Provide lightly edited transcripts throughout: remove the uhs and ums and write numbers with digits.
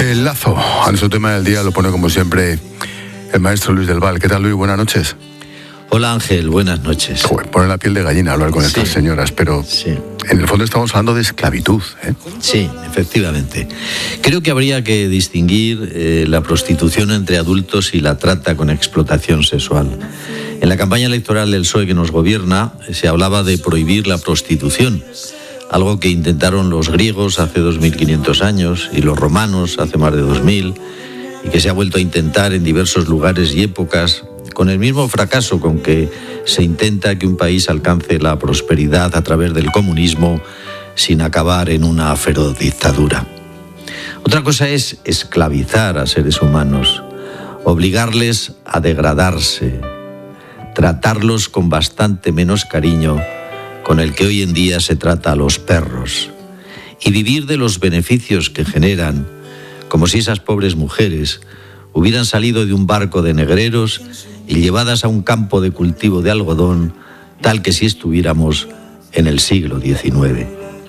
El lazo a nuestro tema del día lo pone como siempre el maestro Luis del Val. ¿Qué tal, Luis? Buenas noches. Hola, Ángel, buenas noches. Joder, pone la piel de gallina hablar con estas señoras, pero en el fondo estamos hablando de esclavitud, ¿eh? Sí, efectivamente. Creo que habría que distinguir la prostitución entre adultos y la trata con explotación sexual. En la campaña electoral del PSOE que nos gobierna se hablaba de prohibir la prostitución, algo que intentaron los griegos hace 2500 años y los romanos hace más de 2000, y que se ha vuelto a intentar en diversos lugares y épocas, con el mismo fracaso con que se intenta que un país alcance la prosperidad a través del comunismo sin acabar en una feroz dictadura. Otra cosa es esclavizar a seres humanos, obligarles a degradarse, tratarlos con bastante menos cariño con el que hoy en día se trata a los perros, y vivir de los beneficios que generan, como si esas pobres mujeres hubieran salido de un barco de negreros y llevadas a un campo de cultivo de algodón, tal que si estuviéramos en el siglo XIX.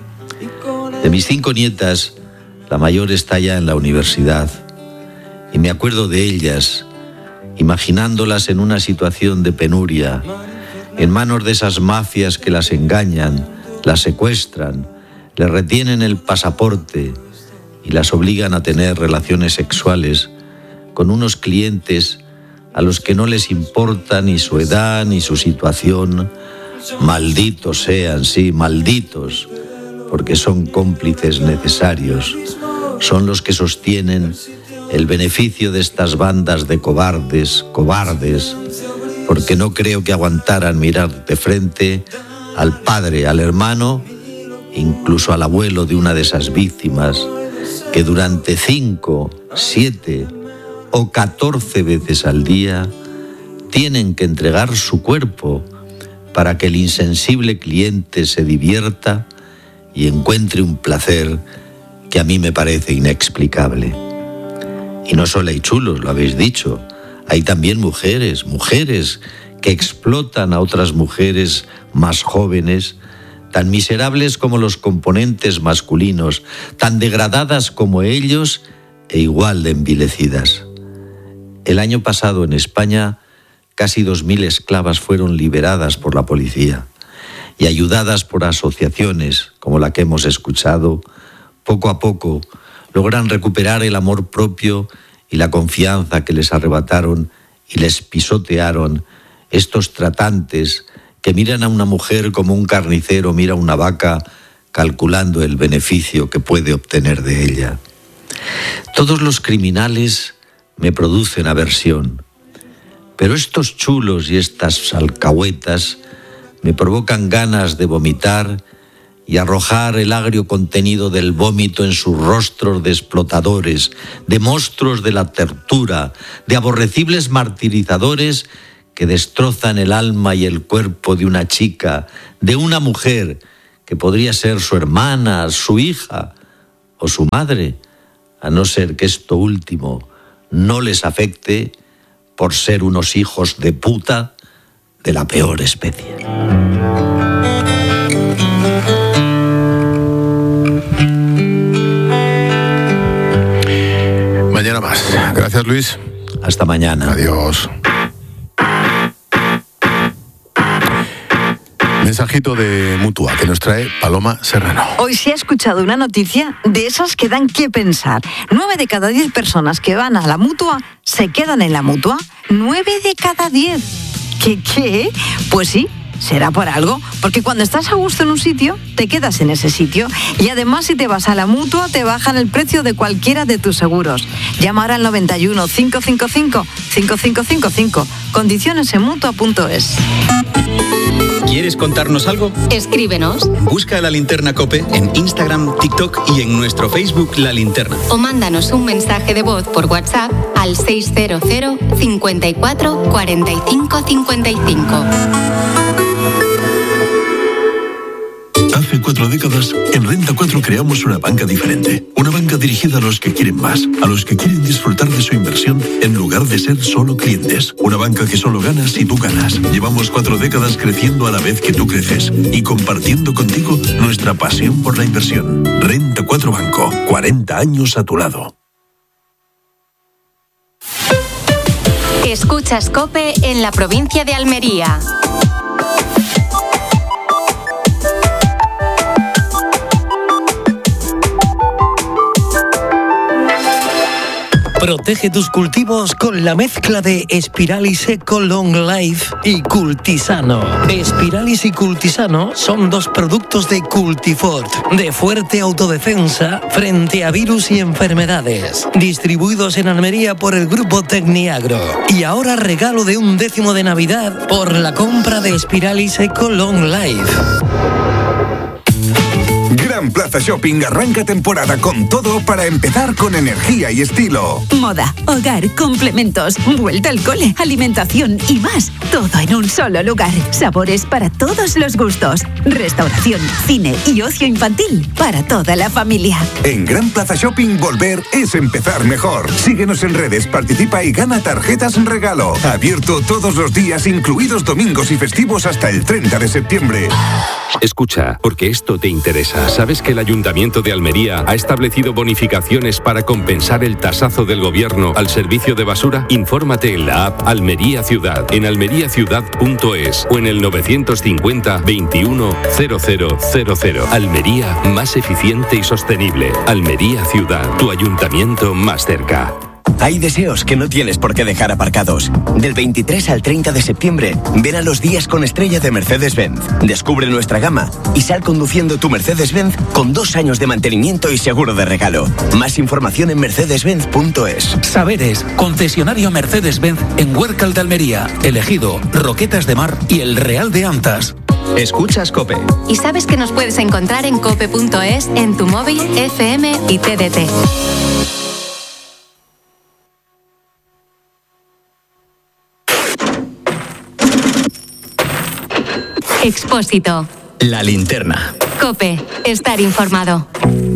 De mis 5 nietas, la mayor está ya en la universidad, y me acuerdo de ellas, imaginándolas en una situación de penuria, en manos de esas mafias que las engañan, las secuestran, les retienen el pasaporte y las obligan a tener relaciones sexuales con unos clientes a los que no les importa ni su edad ni su situación. Malditos sean, sí, malditos, porque son cómplices necesarios, son los que sostienen el beneficio de estas bandas de cobardes, porque no creo que aguantaran mirar de frente al padre, al hermano, incluso al abuelo de una de esas víctimas, que durante 5, 7 o 14 veces al día tienen que entregar su cuerpo para que el insensible cliente se divierta y encuentre un placer que a mí me parece inexplicable. Y no solo hay chulos, lo habéis dicho, hay también mujeres que explotan a otras mujeres más jóvenes, tan miserables como los componentes masculinos, tan degradadas como ellos e igual de envilecidas. El año pasado en España casi 2.000 esclavas fueron liberadas por la policía y ayudadas por asociaciones como la que hemos escuchado, poco a poco logran recuperar el amor propio y la confianza que les arrebataron y les pisotearon estos tratantes que miran a una mujer como un carnicero mira a una vaca, calculando el beneficio que puede obtener de ella. Todos los criminales me producen aversión, pero estos chulos y estas alcahuetas me provocan ganas de vomitar y arrojar el agrio contenido del vómito en sus rostros de explotadores, de monstruos de la tortura, de aborrecibles martirizadores que destrozan el alma y el cuerpo de una chica, de una mujer que podría ser su hermana, su hija o su madre, a no ser que esto último no les afecte por ser unos hijos de puta de la peor especie. Mañana más. Gracias, Luis. Hasta mañana. Adiós. Mensajito de Mutua que nos trae Paloma Serrano. Hoy se ha escuchado una noticia de esas que dan que pensar. 9 de cada 10 personas que van a la Mutua se quedan en la Mutua. 9 de cada 10. ¿Qué? Pues sí. Será por algo, porque cuando estás a gusto en un sitio, te quedas en ese sitio. Y además, si te vas a la Mutua, te bajan el precio de cualquiera de tus seguros. Llama ahora al 91 555 5555. Condiciones en Mutua.es. ¿Quieres contarnos algo? Escríbenos. Busca La Linterna COPE en Instagram, TikTok y en nuestro Facebook La Linterna. O mándanos un mensaje de voz por WhatsApp al 600 54 45 55. Hace 4 décadas, en Renta 4 creamos una banca diferente. Una banca dirigida a los que quieren más, a los que quieren disfrutar de su inversión en lugar de ser solo clientes. Una banca que solo gana si tú ganas. Llevamos 4 décadas creciendo a la vez que tú creces y compartiendo contigo nuestra pasión por la inversión. Renta 4 Banco, 40 años a tu lado. Escuchas COPE en la provincia de Almería. Protege tus cultivos con la mezcla de Spiralis Eco Long Life y Cultisano. Spiralis y Cultisano son dos productos de Cultifort, de fuerte autodefensa frente a virus y enfermedades. Distribuidos en Almería por el grupo Tecniagro. Y ahora regalo de 1/10 de Navidad por la compra de Spiralis Eco Long Life. Gran Plaza Shopping arranca temporada con todo para empezar con energía y estilo. Moda, hogar, complementos, vuelta al cole, alimentación y más. Todo en un solo lugar. Sabores para todos los gustos. Restauración, cine y ocio infantil para toda la familia. En Gran Plaza Shopping volver es empezar mejor. Síguenos en redes, participa y gana tarjetas regalo. Abierto todos los días, incluidos domingos y festivos hasta el 30 de septiembre. Escucha, porque esto te interesa. ¿Sabes que el Ayuntamiento de Almería ha establecido bonificaciones para compensar el tasazo del gobierno al servicio de basura? Infórmate en la app Almería Ciudad, en almeriaciudad.es o en el 950 21 0000. Almería, más eficiente y sostenible. Almería Ciudad, tu ayuntamiento más cerca. Hay deseos que no tienes por qué dejar aparcados. Del 23 al 30 de septiembre, ven a los días con estrella de Mercedes-Benz. Descubre nuestra gama y sal conduciendo tu Mercedes-Benz con 2 años de mantenimiento y seguro de regalo. Más información en mercedes-benz.es. Saberes, concesionario Mercedes-Benz en Huércal de Almería, Elegido, Roquetas de Mar y El Real de Antas. Escuchas COPE. Y sabes que nos puedes encontrar en cope.es, en tu móvil, FM y TDT. Expósito. La linterna. COPE. Estar informado.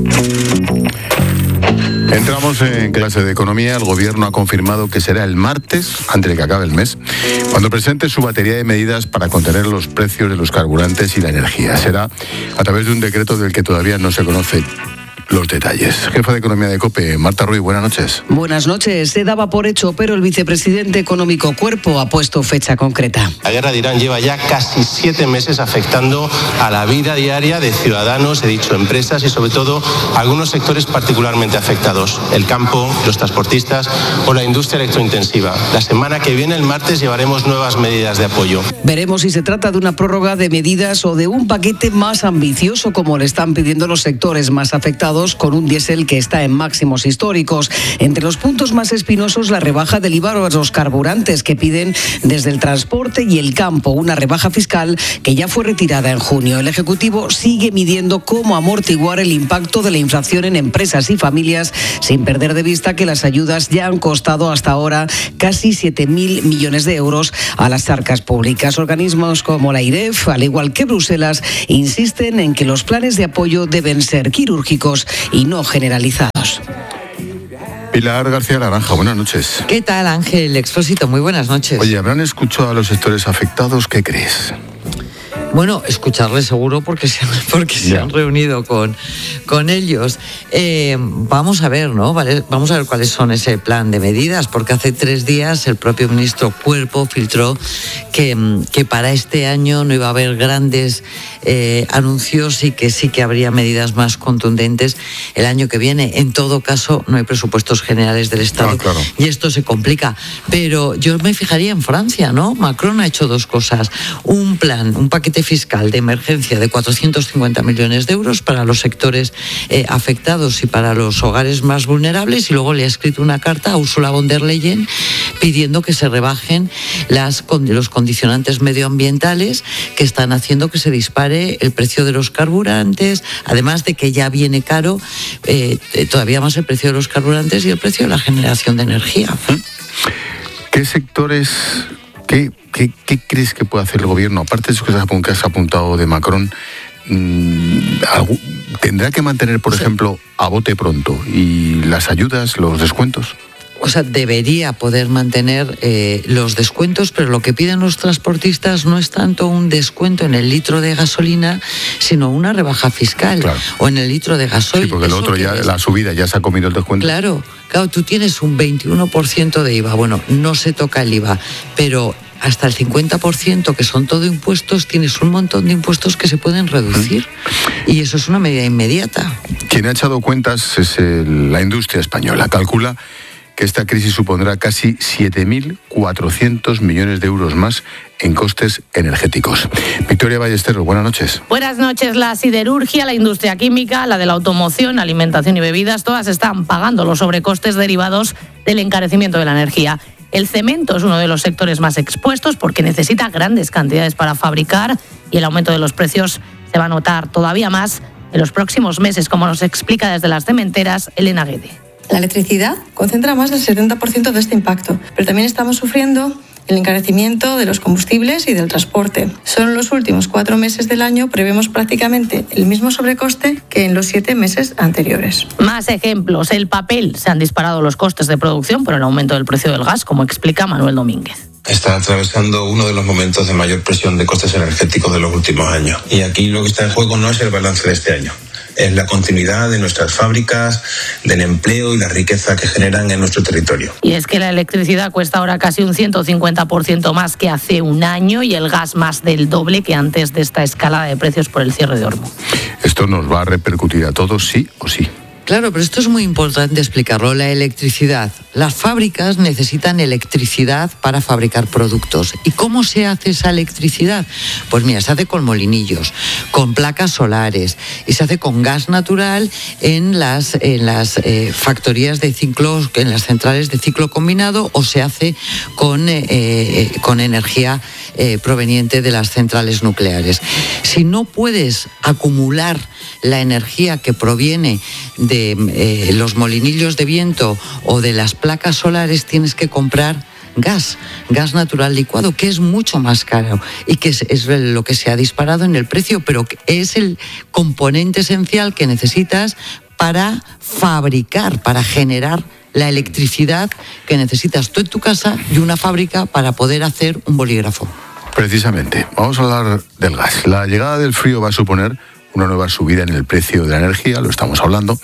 Entramos en clase de economía. El gobierno ha confirmado que será el martes, antes de que acabe el mes, cuando presente su batería de medidas para contener los precios de los carburantes y la energía. Será a través de un decreto del que todavía no se conoce los detalles. Jefa de Economía de COPE, Marta Ruiz, buenas noches. Buenas noches. Se daba por hecho, pero el vicepresidente económico Cuerpo ha puesto fecha concreta. La guerra de Irán lleva ya casi 7 meses afectando a la vida diaria de ciudadanos, he dicho empresas y sobre todo algunos sectores particularmente afectados, el campo, los transportistas o la industria electrointensiva. La semana que viene, el martes, llevaremos nuevas medidas de apoyo. Veremos si se trata de una prórroga de medidas o de un paquete más ambicioso, como le están pidiendo los sectores más afectados, con un diésel que está en máximos históricos. Entre los puntos más espinosos, la rebaja del IVA a los carburantes que piden desde el transporte y el campo, una rebaja fiscal que ya fue retirada en junio. El Ejecutivo sigue midiendo cómo amortiguar el impacto de la inflación en empresas y familias, sin perder de vista que las ayudas ya han costado hasta ahora casi 7.000 millones de euros a las arcas públicas. Organismos como la IREF, al igual que Bruselas, insisten en que los planes de apoyo deben ser quirúrgicos y no generalizados. Pilar García Naranja, buenas noches. ¿Qué tal, Ángel Expósito? Muy buenas noches. Oye, ¿habrán escuchado a los sectores afectados? ¿Qué crees? Bueno, escucharles seguro porque se han reunido con ellos. Vamos a ver, ¿no? Vamos a ver cuáles son ese plan de medidas, porque hace 3 días el propio ministro Cuerpo filtró que para este año no iba a haber grandes anuncios y que sí que habría medidas más contundentes el año que viene. En todo caso, no hay presupuestos generales del Estado. Claro. Y esto se complica. Pero yo me fijaría en Francia, ¿no? Macron ha hecho 2 cosas. Un paquete fiscal de emergencia de 450 millones de euros para los sectores afectados y para los hogares más vulnerables, y luego le ha escrito una carta a Ursula von der Leyen pidiendo que se rebajen los condicionantes medioambientales que están haciendo que se dispare el precio de los carburantes, además de que ya viene caro todavía más el precio de los carburantes y el precio de la generación de energía. ¿Qué sectores... ¿Qué crees que puede hacer el gobierno? Aparte de eso que has apuntado de Macron, ¿tendrá que mantener, por ejemplo, a bote pronto y las ayudas, los descuentos? O sea, debería poder mantener los descuentos, pero lo que piden los transportistas no es tanto un descuento en el litro de gasolina, sino una rebaja fiscal. Claro. O en el litro de gasoil. Sí, porque el otro ya, la subida ya se ha comido el descuento. Claro, Claro, tú tienes un 21% de IVA. Bueno, no se toca el IVA, pero hasta el 50%, que son todo impuestos, tienes un montón de impuestos que se pueden reducir. Y eso es una medida inmediata. Quien ha echado cuentas es la industria española. Calcula que esta crisis supondrá casi 7.400 millones de euros más en costes energéticos. Victoria Ballesteros, buenas noches. Buenas noches. La siderurgia, la industria química, la de la automoción, alimentación y bebidas, todas están pagando los sobrecostes derivados del encarecimiento de la energía. El cemento es uno de los sectores más expuestos porque necesita grandes cantidades para fabricar y el aumento de los precios se va a notar todavía más en los próximos meses, como nos explica desde las cementeras Elena Guede. La electricidad concentra más del 70% de este impacto, pero también estamos sufriendo el encarecimiento de los combustibles y del transporte. Solo en los últimos 4 meses del año prevemos prácticamente el mismo sobrecoste que en los 7 meses anteriores. Más ejemplos. El papel. Se han disparado los costes de producción por el aumento del precio del gas, como explica Manuel Domínguez. Está atravesando uno de los momentos de mayor presión de costes energéticos de los últimos años. Y aquí lo que está en juego no es el balance de este año. Es la continuidad de nuestras fábricas, del empleo y la riqueza que generan en nuestro territorio. Y es que la electricidad cuesta ahora casi un 150% más que hace un año y el gas más del doble que antes de esta escalada de precios por el cierre de Hormuz. Esto nos va a repercutir a todos, sí o sí. Claro, pero esto es muy importante explicarlo. La electricidad. Las fábricas necesitan electricidad para fabricar productos. ¿Y cómo se hace esa electricidad? Pues mira, se hace con molinillos, con placas solares y se hace con gas natural en las factorías de ciclo, en las centrales de ciclo combinado, o se hace con energía proveniente de las centrales nucleares. Si no puedes acumular la energía que proviene de los molinillos de viento o de las placas solares, tienes que comprar gas natural licuado, que es mucho más caro y que es lo que se ha disparado en el precio, pero es el componente esencial que necesitas para fabricar, para generar la electricidad que necesitas tú en tu casa y una fábrica para poder hacer un bolígrafo. Precisamente, vamos a hablar del gas. La llegada del frío va a suponer una nueva subida en el precio de la energía, lo estamos hablando.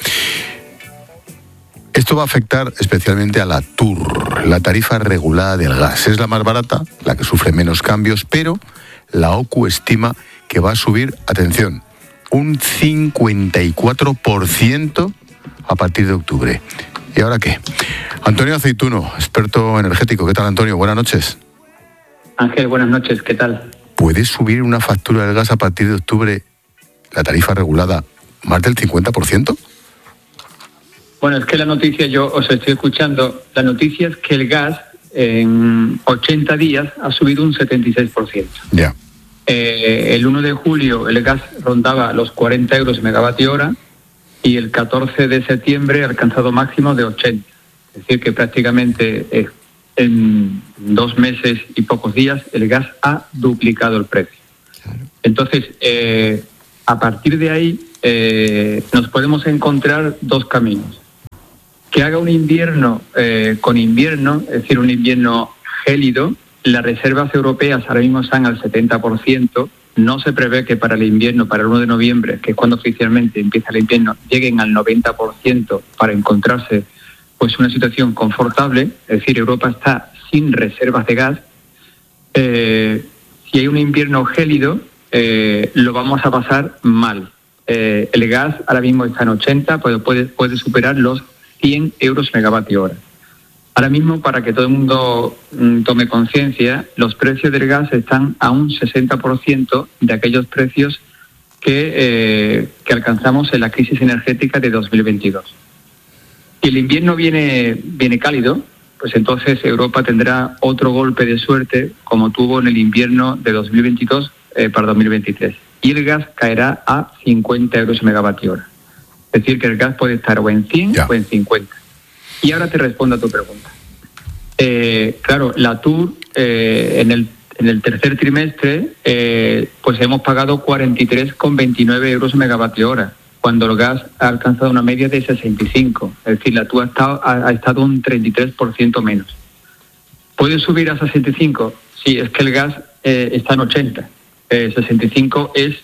Esto va a afectar especialmente a la TUR, la tarifa regulada del gas. Es la más barata, la que sufre menos cambios, pero la OCU estima que va a subir, atención, un 54% a partir de octubre. ¿Y ahora qué? Antonio Aceituno, experto energético. ¿Qué tal, Antonio? Buenas noches. Ángel, buenas noches. ¿Qué tal? ¿Puede subir una factura del gas a partir de octubre, la tarifa regulada, más del 50%? Bueno, es que la noticia, yo os estoy escuchando, la noticia es que el gas en 80 días ha subido un 76%. Ya. El 1 de julio el gas rondaba los 40 euros megavatio hora y el 14 de septiembre ha alcanzado máximo de 80. Es decir, que prácticamente en 2 meses y pocos días el gas ha duplicado el precio. Entonces, a partir de ahí nos podemos encontrar 2 caminos. Que haga un invierno con invierno, es decir, un invierno gélido. Las reservas europeas ahora mismo están al 70%. No se prevé que para el invierno, para el 1 de noviembre, que es cuando oficialmente empieza el invierno, lleguen al 90% para encontrarse pues una situación confortable. Es decir, Europa está sin reservas de gas. Si hay un invierno gélido, lo vamos a pasar mal. El gas ahora mismo está en 80, pero puede superar los 100 euros megavatio hora. Ahora mismo, para que todo el mundo tome conciencia, los precios del gas están a un 60% de aquellos precios que alcanzamos en la crisis energética de 2022. Si el invierno viene cálido, pues entonces Europa tendrá otro golpe de suerte como tuvo en el invierno de 2022 para 2023. Y el gas caerá a 50 euros megavatio hora. Es decir, que el gas puede estar o en 100 o en 50. Y ahora te respondo a tu pregunta. Claro, la TUR en el tercer trimestre pues hemos pagado 43,29 euros megavatio hora, cuando el gas ha alcanzado una media de 65. Es decir, la TUR ha estado un 33% menos. ¿Puede subir a 65? Sí, es que el gas está en 80. 65 es,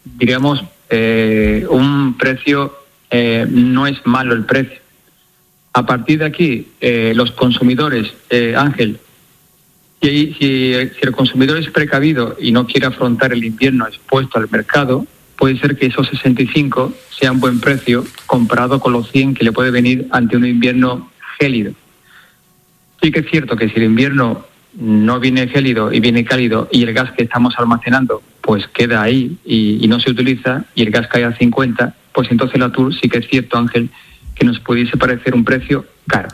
digamos, un precio, no es malo el precio. A partir de aquí, los consumidores, Ángel, si el consumidor es precavido y no quiere afrontar el invierno expuesto al mercado, puede ser que esos 65 sea un buen precio comparado con los 100 que le puede venir ante un invierno gélido. Sí que es cierto que si el invierno no viene gélido y viene cálido y el gas que estamos almacenando pues queda ahí y no se utiliza y el gas cae a 50, pues entonces la TUR sí que es cierto, Ángel, que nos pudiese parecer un precio caro.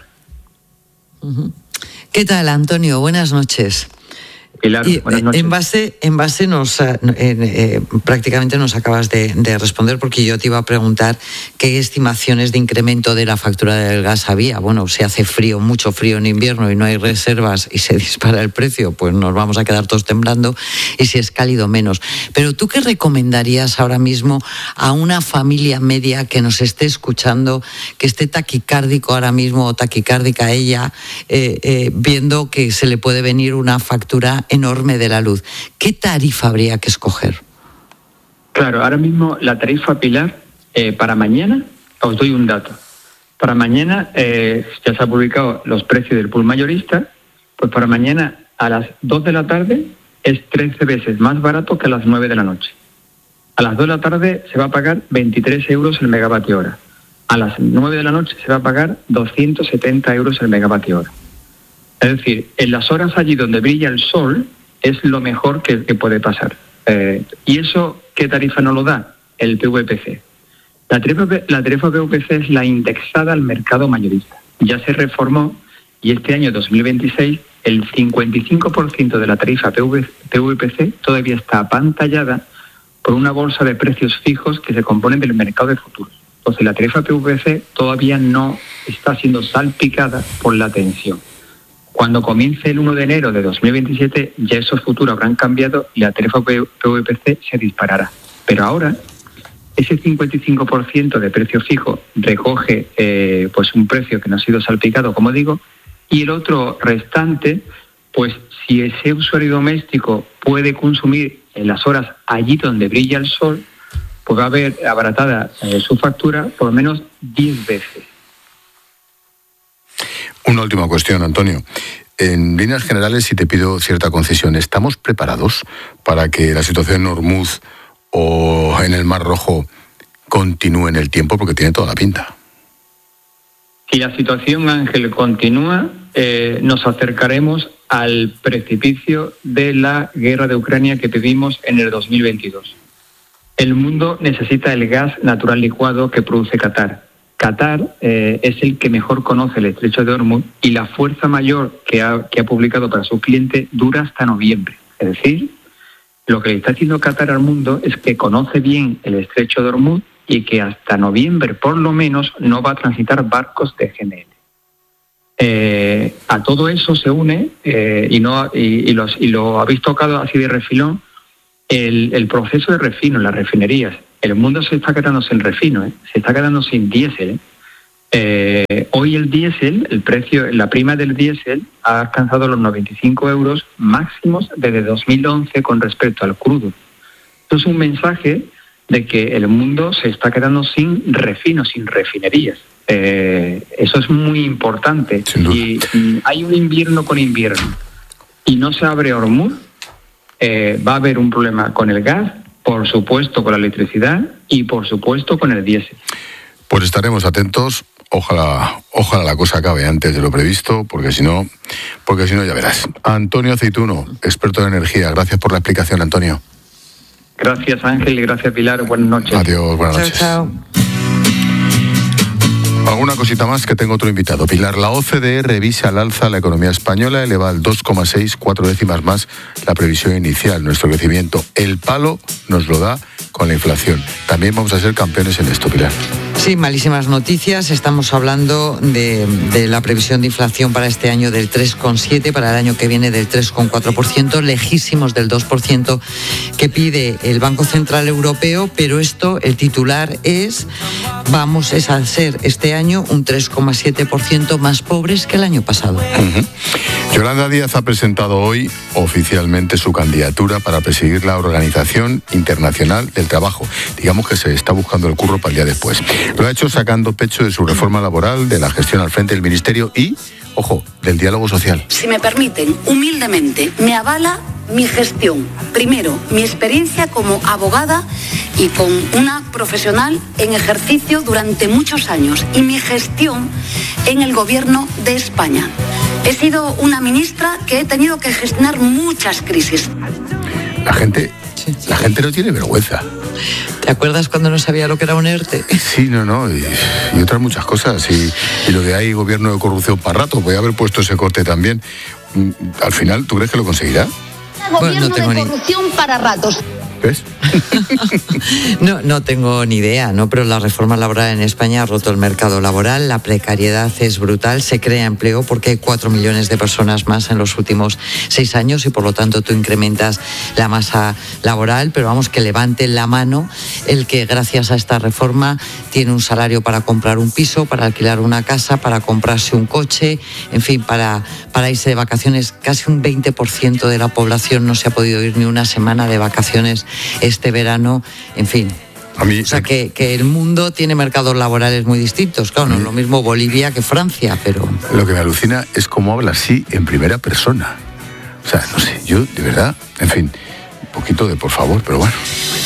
¿Qué tal, Antonio? Buenas noches. Pilar, buenas noches. En base prácticamente nos acabas de responder, porque yo te iba a preguntar qué estimaciones de incremento de la factura del gas había. Bueno, si hace frío, mucho frío en invierno y no hay reservas y se dispara el precio, pues nos vamos a quedar todos temblando, y si es cálido, menos. Pero ¿tú qué recomendarías ahora mismo a una familia media que nos esté escuchando, que esté taquicárdico ahora mismo o taquicárdica ella, viendo que se le puede venir una factura enorme de la luz? ¿Qué tarifa habría que escoger? Claro, ahora mismo la tarifa, Pilar, para mañana, os doy un dato. Para mañana, ya se han publicado los precios del pool mayorista, pues para mañana a las 2 de la tarde es 13 veces más barato que a las 9 de la noche. A las 2 de la tarde se va a pagar 23 euros el megavatio hora. A las 9 de la noche se va a pagar 270 euros el megavatio hora. Es decir, en las horas allí donde brilla el sol es lo mejor que puede pasar. ¿Y eso qué tarifa nos lo da? El PVPC. La tarifa PVPC es la indexada al mercado mayorista. Ya se reformó y este año 2026 el 55% de la tarifa PVPC todavía está apantallada por una bolsa de precios fijos que se componen del mercado de futuros. Entonces la tarifa PVPC todavía no está siendo salpicada por la tensión. Cuando comience el 1 de enero de 2027, ya esos futuros habrán cambiado y la tarifa PVPC se disparará. Pero ahora, ese 55% de precio fijo recoge pues un precio que no ha sido salpicado, como digo, y el otro restante, pues si ese usuario doméstico puede consumir en las horas allí donde brilla el sol, pues va a haber abaratada su factura por lo menos 10 veces. Una última cuestión, Antonio. En líneas generales, si te pido cierta concesión, ¿estamos preparados para que la situación en Hormuz o en el Mar Rojo continúe en el tiempo? Porque tiene toda la pinta. Si la situación, Ángel, continúa, nos acercaremos al precipicio de la guerra de Ucrania que tuvimos en el 2022. El mundo necesita el gas natural licuado que produce Qatar. Qatar es el que mejor conoce el estrecho de Hormuz y la fuerza mayor que ha publicado para su cliente dura hasta noviembre. Es decir, lo que le está haciendo Qatar al mundo es que conoce bien el estrecho de Hormuz y que hasta noviembre, por lo menos, no va a transitar barcos de GNL. A todo eso se une, y lo habéis tocado así de refilón, el proceso de refino en las refinerías. El mundo se está quedando sin refino, se está quedando sin diésel. Hoy el diésel, el precio, la prima del diésel ha alcanzado los 95 euros máximos desde 2011 con respecto al crudo. Esto es un mensaje de que el mundo se está quedando sin refino, sin refinerías. Eso es muy importante. Y hay un invierno con invierno y no se abre Hormuz, va a haber un problema con el gas, por supuesto con la electricidad y por supuesto con el diésel. Pues estaremos atentos. Ojalá la cosa acabe antes de lo previsto, porque si no ya verás. Antonio Aceituno, experto en energía. Gracias por la explicación, Antonio. Gracias, Ángel, y gracias, Pilar. Buenas noches. Adiós, buenas noches. Chao. Alguna cosita más, que tengo otro invitado. Pilar, la OCDE revisa al alza la economía española, eleva al 2,6, 4 décimas más la previsión inicial. Nuestro crecimiento, el palo nos lo da con la inflación. También vamos a ser campeones en esto, Pilar. Sí, malísimas noticias. Estamos hablando de la previsión de inflación para este año del 3,7%, para el año que viene del 3,4%, lejísimos del 2% que pide el Banco Central Europeo, pero esto, el titular es a ser este este año un 3,7% más pobres que el año pasado. Yolanda Díaz ha presentado hoy oficialmente su candidatura para presidir la Organización Internacional del Trabajo. Digamos que se está buscando el curro para el día después. Lo ha hecho sacando pecho de su reforma laboral, de la gestión al frente del Ministerio y, ojo, del diálogo social. Si me permiten, humildemente, me avala mi gestión. Primero, mi experiencia como abogada y con una profesional en ejercicio durante muchos años y mi gestión en el Gobierno de España. He sido una ministra que he tenido que gestionar muchas crisis. La gente no tiene vergüenza. ¿Te acuerdas cuando no sabía lo que era un ERTE? Sí, y otras muchas cosas. Y lo de ahí gobierno de corrupción para rato, voy a haber puesto ese corte también. Al final, ¿tú crees que lo conseguirá? Gobierno de corrupción para ratos. ¿Ves? No tengo ni idea, ¿no? Pero la reforma laboral en España ha roto el mercado laboral, la precariedad es brutal, se crea empleo porque hay 4 millones de personas más en los últimos 6 años y por lo tanto tú incrementas la masa laboral, pero vamos, que levante la mano el que gracias a esta reforma tiene un salario para comprar un piso, para alquilar una casa, para comprarse un coche, en fin, para irse de vacaciones. Casi un 20% de la población no se ha podido ir ni una semana de vacaciones este verano, en fin. O sea, que el mundo tiene mercados laborales muy distintos. Claro, no es lo mismo Bolivia que Francia, pero... Lo que me alucina es cómo habla así en primera persona. O sea, no sé, yo de verdad, en fin, un poquito de por favor, pero bueno.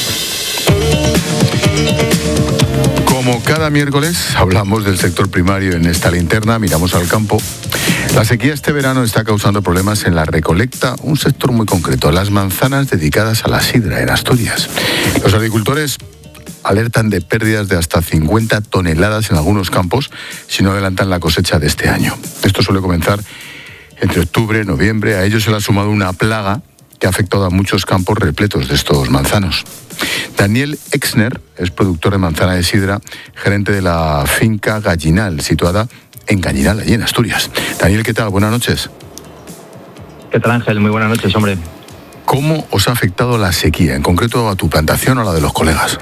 Como cada miércoles hablamos del sector primario en esta linterna, miramos al campo. La sequía este verano está causando problemas en la recolecta, un sector muy concreto, las manzanas dedicadas a la sidra en Asturias. Los agricultores alertan de pérdidas de hasta 50 toneladas en algunos campos si no adelantan la cosecha de este año. Esto suele comenzar entre octubre y noviembre. A ello se le ha sumado una plaga que ha afectado a muchos campos repletos de estos manzanos. Daniel Exner es productor de manzana de sidra, gerente de la finca Gallinal, situada en Gallinal, allí en Asturias. Daniel, ¿qué tal? Buenas noches. ¿Qué tal, Ángel? Muy buenas noches, hombre. ¿Cómo os ha afectado la sequía, en concreto a tu plantación o a la de los colegas?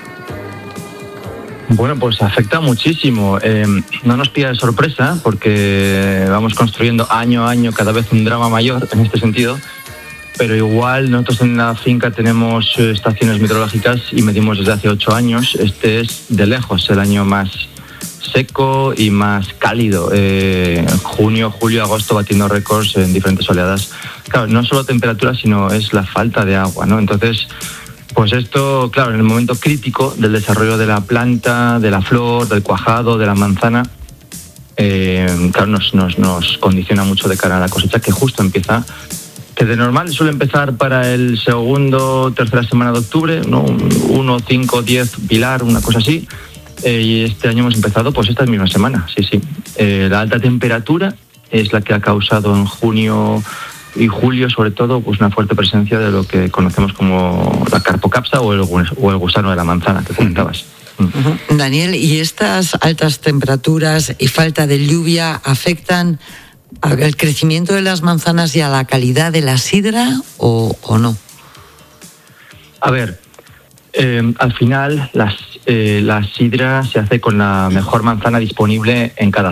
Bueno, pues afecta muchísimo. No nos pilla de sorpresa porque vamos construyendo año a año cada vez un drama mayor en este sentido. Pero igual nosotros en la finca tenemos estaciones meteorológicas y medimos desde hace 8 años. Este es de lejos el año más seco y más cálido. Junio, julio, agosto batiendo récords en diferentes oleadas. Claro, no solo temperatura, sino es la falta de agua, ¿no? Entonces, pues esto, claro, en el momento crítico del desarrollo de la planta, de la flor, del cuajado, de la manzana, claro, nos condiciona mucho de cara a la cosecha que justo empieza, que de normal suele empezar para el segundo, tercera semana de octubre, ¿no? 1, 5, 10 pilar, una cosa así. Y este año hemos empezado pues esta misma semana, sí. La alta temperatura es la que ha causado en junio y julio, sobre todo, pues una fuerte presencia de lo que conocemos como la carpocapsa o el gusano de la manzana que comentabas. Daniel, ¿y estas altas temperaturas y falta de lluvia afectan al crecimiento de las manzanas y a la calidad de la sidra o no? A ver, al final la sidra se hace con la mejor manzana disponible en cada